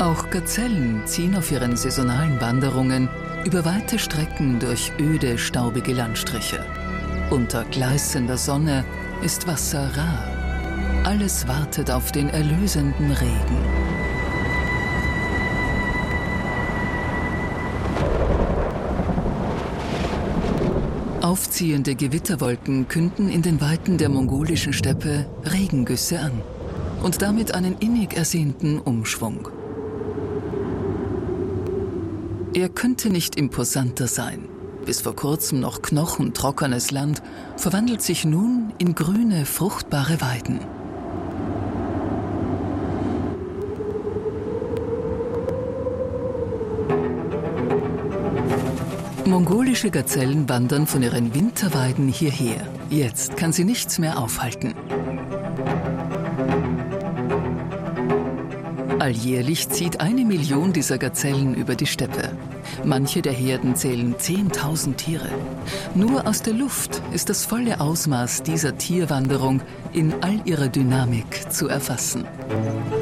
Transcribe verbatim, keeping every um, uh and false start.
Auch Gazellen ziehen auf ihren saisonalen Wanderungen über weite Strecken durch öde, staubige Landstriche. Unter gleißender Sonne ist Wasser rar. Alles wartet auf den erlösenden Regen. Aufziehende Gewitterwolken künden in den Weiten der mongolischen Steppe Regengüsse an und damit einen innig ersehnten Umschwung. Er könnte nicht imposanter sein. Bis vor kurzem noch knochentrockenes Land verwandelt sich nun in grüne, fruchtbare Weiden. Mongolische Gazellen wandern von ihren Winterweiden hierher. Jetzt kann sie nichts mehr aufhalten. Alljährlich zieht eine Million dieser Gazellen über die Steppe. Manche der Herden zählen zehntausend Tiere. Nur aus der Luft ist das volle Ausmaß dieser Tierwanderung in all ihrer Dynamik zu erfassen.